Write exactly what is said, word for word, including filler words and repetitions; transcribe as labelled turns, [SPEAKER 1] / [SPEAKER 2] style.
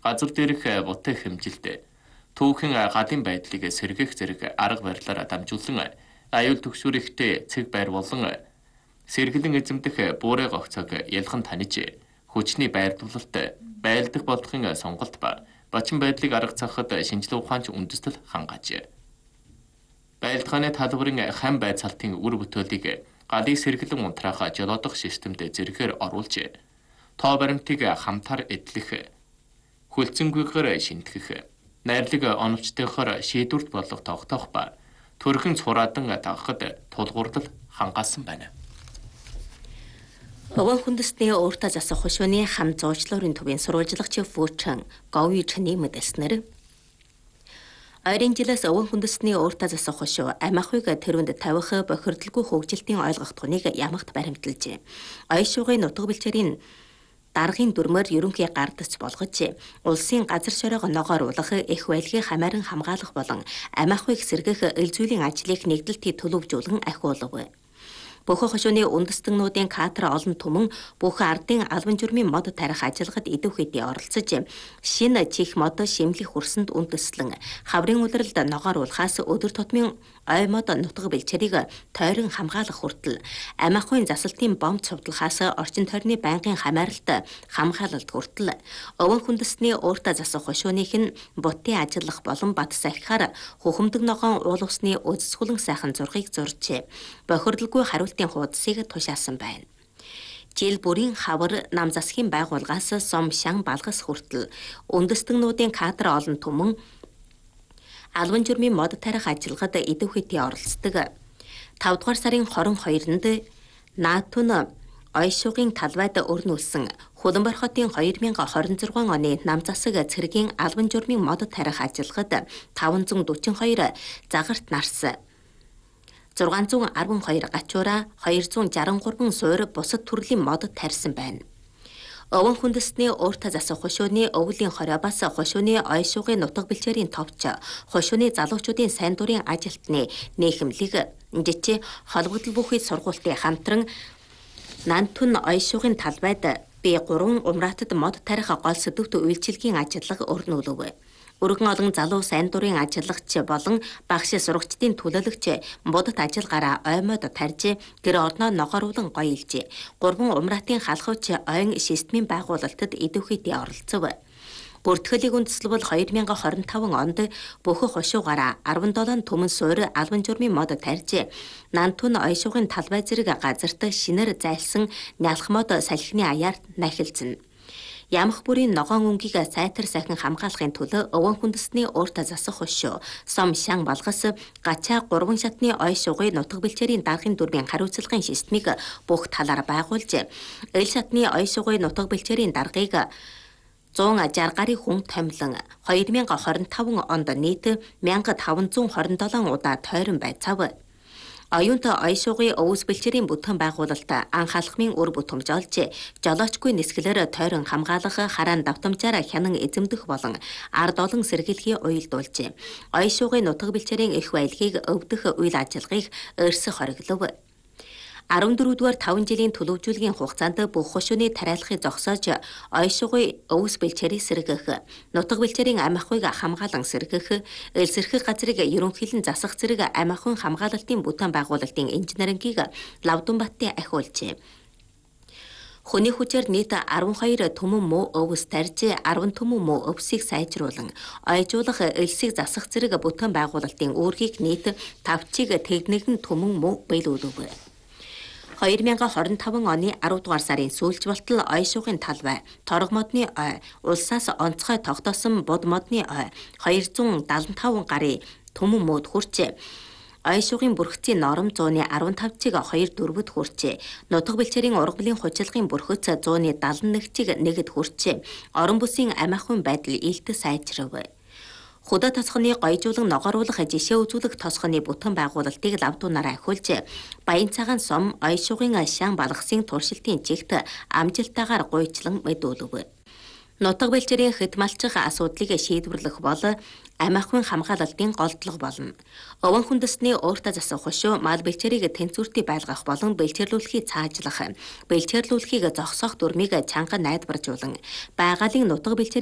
[SPEAKER 1] газар дээрх бутаа хэмжилт, түүхэн гадын байдлыг сэргээх зэрэг арга барилаар дамжуулан аюул төгшүүрэгтэй цэг байр болон сэргэлэн эзэмдэх буурай гогцоог ялхан таниж, хүчний байрлуулалт, байлдах бодлогын сонголт ба бачин байдлыг арга цахад шинжилгээ ухаанч үндэслэл хангаажээ. Байлдагааны талбарын хам байцаалтын үр бүтээлийг гадыг сэргэлэн унтраах жолоодох системд зэрэгээр оруулж, тоо баримтыг хамтаар эдлэх, хүлцэнгүйгээр шинтгэх, найрлаг оновчтойгоор шийдвэрт бодлого тогтоох ба төрхөн цураадан дагахад тулгуурлал хангаасан байна.
[SPEAKER 2] Овон хүндэсний өөртөө засах хошууны хам зуучлалын төвийн сурвалжлагч Фүүчэн Говичны мэдээлснээр ойрын жилээс овон хүндэсний өөртөө засах хошуу амиахыг тэрвэнд тавих бохирдолгүй хөгжилтийн ойлгогдохныг ямагт баримталжээ. Оён шугын нутаг бэлчээрийн даргын дүрмээр ерөнхий гардас болгож, улсын газар шороог ногооруулах, их байлгийг хамааран хамгаалах болон амиахыг сэргэх эл зүйлийн ажлыг нэгдэлтий төлөвжүүлэн ахиулав. Бүх хошууны үндэстэгнүүдийн катер олон түмэн бүх ардын албан журмын мод тарих ажиллагад идэвхтэйг оролцож, шинэ чих мод шимлэх хүрсэнд үндэслэн хаврын улиралд ногооруулахаас өдөр тутмын ой мод нутаг бэлчээрийг тойрон хамгаалах хүртэл амиахын засалтын бомб цовдлохоос орчин тойрны байнгын хамааралт хамгаалалт хүртэл овон хүндэсний өөртөө засах хошууных нь бутын ажиллах болон бат сахихаар хухамдаг ногоон уул усны үзэсгэлэн сайхан зургийг зуржээ. Бохирдолгүй хариултын хуудсыг тушаасан байна. Жил бүрийн хавар нам засгийн байгууллагаас сом шан балгас хүртэл үндэстэгнүүдийн кадр олон түмэн албан журмын мод тарих ажиллагад идэвхтэйг оролцдог. тавд дугаар сарын хорин хоёрнд НАТО-н оён шугын талбайд өрнүүлсэн Хөлбөмбөр хотын хоёр мянга хорин зургаан оны нам засаг цэргийн албан журмын мод тарих ажиллагад таван зуун дөрвөн хоёр загарт нарс, зургаан зуун арван хоёр гачуура, хоёр зуун жарган гурван суур бусад төрлийн мод тарьсан байна. Овон хүндэсний өөртөө засах хошууны өвлийн хорой бас хошууны оён шугын нутаг бэлчээрийн товч, хошууны залуучуудын сайн дурын ажилтны нийхэмлэг, жичи холбогдол бүхий сургуультын хамтран НАТО-н оён шугын талбайд би гурван умраатад мод тарих гол сэдвт үйлчилгийн ажиллага өрнүүлв. Өргөн олон залуу сайн дурын ажиллагч болон багш сурагчдын төлөөлөгч будад ажиллагаараа оймод тарьж, гэр орноо ногооруулан гоёлж, гурван умраатын халахвч ойн системийн байгуулалтад идэвхтэйг оролцов. Бүртгэлийг үндэслэл хоёр мянга хорин таван онд бүх хошуугаараа арван долоо түмэн суур албан журмын мод тарьж, НАТО-н оён шугын талбай зэрэг газарт шинээр зайлсан нялх мод салхины аяар нахилзна. Ямх бүрийн ногоон өнгийг сайтар сайхан хамгаалахын төлөө овон хүндэсний өөртөө засах хошуу сом шан балгас гачаа гурван шатны оён шугын нутаг бэлчээрийн даргын дүрмийн хариуцлагын системийг бүх талаар байгуулж, эл шатны оён шугын нутаг бэлчээрийн даргыг зуун ажаар гарын хүн томилон хоёр мянга хорин таван онд нийт мянга таван зуун хорин долоо удаа тойрон байцаав. Оюунт оён шугын өвс бэлчээрийн бүтээн байгуулалт анхаалахмын үр бүтээмж олж, жолоочгүй нисгэлээр тойрон хамгаалах, хараан давтамжаар хянан эзэмдэх болон ард олон сэргийлхий уялдуулж, оён шугын нутаг бэлчээрийн их байлгийг өвдөх үйл ажиллагааг өрсөх хориглов. арван дөрөвдүгээр таван жилийн төлөвжүүлгийн хугацаанд бүх хошууны тариалахыг зогсоож, оён шугын өвс бэлчээрийг сэргэх, нутаг бэлчээрийн амиахыг хамгаалан сэргэх, эл сэрхэх газрыг ерөнхийлөн засах зэрэг амиахын хамгаалалтын бүтээн байгуулалтын инженерингийг Лавдунбаттын ахиулжээ. Хүний хүчээр нийт арван хоёр түмэн муу өвс тарьж, арван түмэн муу өвсийг сайжруулан, ойжуулах элсийг засах зэрэг бүтээн байгуулалтын үүргийг нийт тавчиг техникэн түмэн муу биелүүлв. хоёр мянга хорин таван оны арав дугаар сарын сүүлч болтол оён шугын талбай, торог модны ой, улсаас онцгой тогтоосон буд модны ой, хоёр зуун дагалан таван гарын түмэн мод хүрчээ. Оён шугын бүрхцийн норм зууны арван тав цэг хоёр дөрвөд хүрчээ. Нутаг бэлчээрийн ургамлын хучилгын бүрхц зууны дагалан нэг цэг нэгэд хүрчээ. Орон бүсийн амиахын байдал илт сайжрав. Худаа тосхоны гоёжуулан ногооруулах жишээ үзүүлэх тосхоны бүтээн байгуулалтыг Лавдунаараа ахиулж, Баян цагаан сом оён шугын шан балгасын туршилтын чигт амжилттайгаар гуйчлан мэдүүлв. Нутаг бэлчээрийн хэтмалчих асуудлыг шийдвэрлэх бол амиахын хамгаалалтын голдлого болно. Овон хүндэсний өөртөө засах хошуу мал бэлчээрийг тэнцвэртэй байлгах болон бэлчээрлүүлэхийг цаашлах, бэлчээрлүүлэхийг зогсоох дүрмийг чанга найдваржуулан, байгалийн нутаг бэлчээр